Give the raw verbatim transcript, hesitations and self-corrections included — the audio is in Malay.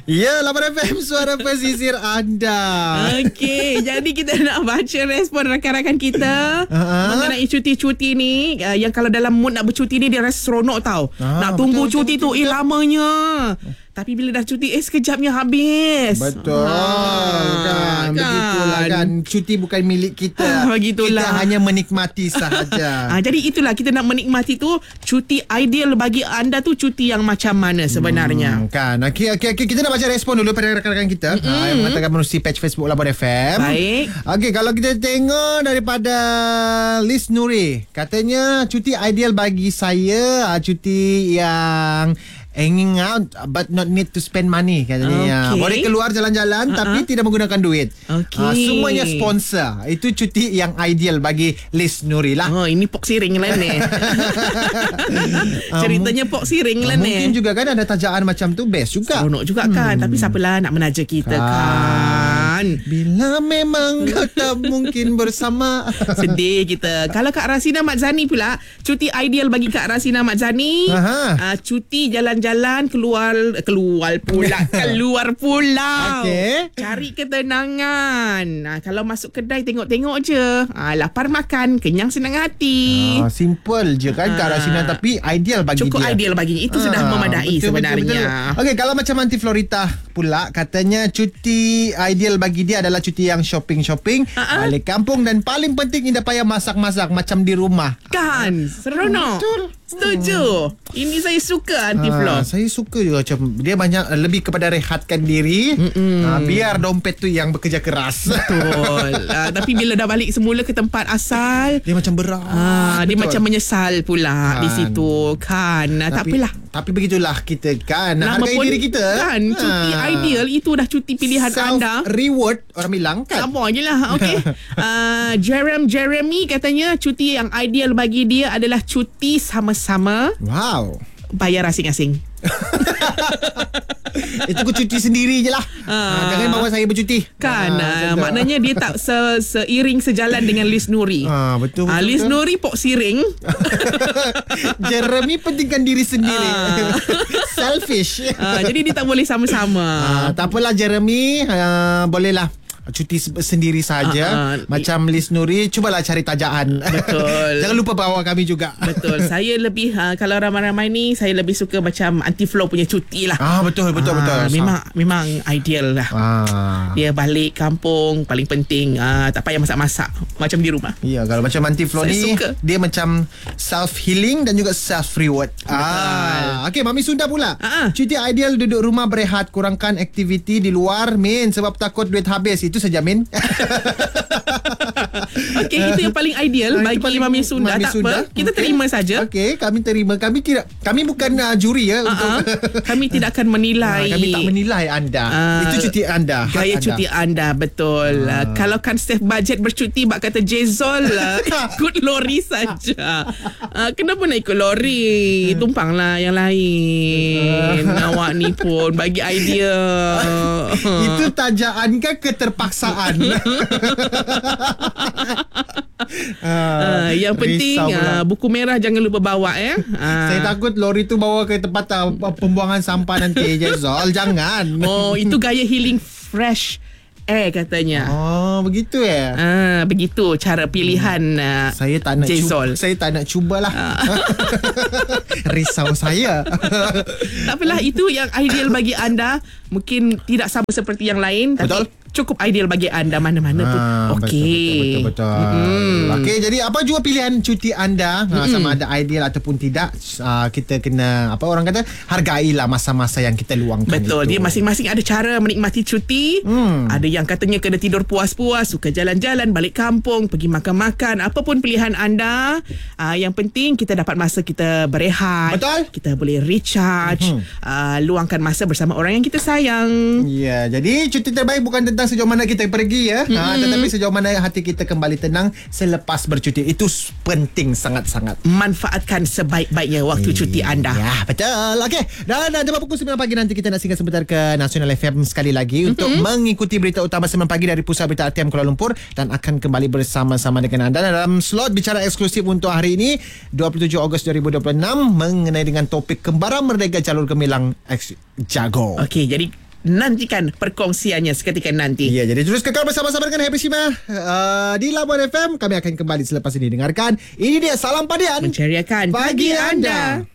Ya, lapan F M, suara pesisir anda. Okey, jadi kita nak baca respon rakan-rakan kita uh-huh. mengenai cuti-cuti ni. uh, Yang kalau dalam mood nak bercuti ni, dia rasa seronok tau. Ah, Nak tunggu betul, cuti betul, tu betul, Eh lamanya. Tapi bila dah cuti, eh sekejapnya habis. Betul ha, kan. Begitulah kan. Cuti bukan milik kita. Ah, begitulah. Kita hanya menikmati sahaja. Ah, jadi itulah, kita nak menikmati tu. Cuti ideal bagi anda tu cuti yang macam mana sebenarnya? Hmm, kan. Okey, okey, okey. Kita nak baca respon dulu pada rakan-rakan kita mm-hmm. ha, yang mengatakan menerusi page Facebook lapan F M. Baik. Okey, kalau kita tengok daripada Liz Nuri, katanya cuti ideal bagi saya cuti yang hanging out but not need to spend money katanya. Okay. Boleh keluar jalan-jalan uh-huh. tapi tidak menggunakan duit. Okay. Uh, semuanya sponsor. Itu cuti yang ideal bagi Liz Nuri lah. Oh, ini pok siring lah ni. Ceritanya pok siring lah uh, ni. Mungkin juga kan ada tajaan macam tu, best juga. Seronok juga kan. Hmm. Tapi siapalah nak menaja kita kan. kan. Bila memang kau tak mungkin bersama. Sedih kita. Kalau Kak Rasina Mat Zani pula, cuti ideal bagi Kak Rasina Mat Zani, uh, cuti jalan-jalan keluar keluar pula keluar pulau. Okay. Cari ketenangan. Uh, kalau masuk kedai tengok-tengok je. Uh, lapar makan, kenyang senang hati. Uh, simple je kan uh, Kak Rasina, tapi ideal bagi cukup dia. Cukup ideal bagi. Itu uh, sudah memadai betul, sebenarnya. Betul, betul. Okey, kalau macam Aunty Florita pula, katanya cuti ideal bagi dia adalah cuti yang shopping-shopping, uh-huh. balik kampung, dan paling penting tidak payah masak-masak macam di rumah. Kan? Seronok. Betul. Setuju. Hmm. Ini saya suka Aunty ha, Flo. Saya suka juga macam dia banyak lebih kepada rehatkan diri. Ha, biar dompet tu yang bekerja keras. Betul. uh, tapi bila dah balik semula ke tempat asal, dia macam berat. Uh, dia macam menyesal pula kan. Di situ kan. Uh, tak apalah. Tapi begitulah kita kan. Nak hargai pun, diri kita. Kan. Cuti ha. ideal itu dah cuti pilihan Self anda. Reward orang bilang kan. Apa je lah. Okay. uh, Jerem Jeremy katanya cuti yang ideal bagi dia adalah cuti sama-sama. Wow. Bayar asing-asing. Itu aku cuti sendiri je lah. ha, Jangan bawa saya bercuti. Kan ha, maknanya dia tak se- seiring sejalan dengan Liz Nuri. ha, Betul, betul, ha, Liz betul. Nuri pok siring. Jeremy pentingkan diri sendiri. ha. Selfish. ha, Jadi dia tak boleh sama-sama. ha, Tak apalah Jeremy, ha, bolehlah cuti sendiri saja. uh, uh, Macam Liz Nuri, cubalah cari tajaan. Betul. Jangan lupa bawa kami juga. Betul. Saya lebih uh, kalau ramai-ramai ni, saya lebih suka macam Aunty Flo punya cuti lah. Ah betul betul uh, betul. Memang memang ideal lah. Ah. Dia balik kampung paling penting, uh, tak payah masak-masak macam di rumah. Ya, kalau macam Aunty Flo ni, suka. dia macam self healing dan juga self reward. Ah. Okey, Mami Sunda pula. Uh-huh. Cuti ideal duduk rumah berehat, kurangkan aktiviti di luar, Min, sebab takut duit habis. Itu saja, Min. Okey, itu yang paling ideal bagi paling Mami Sunda. Mami tak Sunda. apa, kita okay. terima saja. Okey, kami terima. Kami tidak, kami bukan uh, juri ya. Uh-huh. Untuk kami tidak akan menilai. Uh, kami tak menilai anda. Uh, itu cuti anda. Gaya anda. cuti anda, betul. Uh. Uh, kalau kan Steph budget bercuti, bak kata Jezol, uh, ikut lori saja. Uh, kenapa nak ikut lori? Tumpanglah yang lain. Uh. Awak ni pun bagi idea. Itu tajaan ke keterpaksaan? Uh, yang penting uh, buku merah jangan lupa bawa ya. Uh. Saya takut lori tu bawa ke tempat uh, pembuangan sampah nanti. Jezol, jangan. Oh, itu gaya healing fresh air katanya. Oh, begitu ya. Ah, begitu cara pilihan uh, saya tak nak Jezol. Cuba, saya tak nak cubalah. Risau saya. Tak apalah, itu yang ideal bagi anda. Mungkin tidak sama seperti yang lain, tapi betul, cukup ideal bagi anda mana-mana pun. Ah, okey. Betul, betul, betul, betul. Mm-hmm. Okey, jadi apa jua pilihan cuti anda, mm-hmm. sama ada ideal ataupun tidak, uh, kita kena, apa orang kata, hargailah masa-masa yang kita luangkan. Betul, itu. dia masing-masing ada cara menikmati cuti. Mm. Ada yang katanya kena tidur puas-puas, suka jalan-jalan, balik kampung, pergi makan-makan, apapun pilihan anda. Uh, yang penting kita dapat masa kita berehat. Betul. Kita boleh recharge, mm-hmm. uh, luangkan masa bersama orang yang kita sayang. Ya, jadi cuti terbaik bukan tentang sejauh mana kita pergi ya, mm-hmm. ha, tetapi sejauh mana hati kita kembali tenang selepas bercuti. Itu penting sangat-sangat. Manfaatkan sebaik-baiknya waktu e, cuti anda. Ya, betul. Okey, dan jam pukul sembilan pagi nanti kita nak singgah sebentar ke Nasional F M sekali lagi, mm-hmm. untuk mengikuti berita utama sembilan pagi dari Pusat Berita R T M Kuala Lumpur, dan akan kembali bersama-sama dengan anda dalam slot bicara eksklusif untuk hari ini dua puluh tujuh Ogos dua ribu dua puluh enam mengenai dengan topik Kembara Merdeka Jalur Gemilang X Jago. Okey, jadi nantikan perkongsiannya seketika nanti. Ya, jadi terus kekal bersama-sama dengan Happy Shima uh, di Labuan F M. Kami akan kembali selepas ini. Dengarkan, ini dia Salam Padian Menceriakan pagi pagi anda. anda.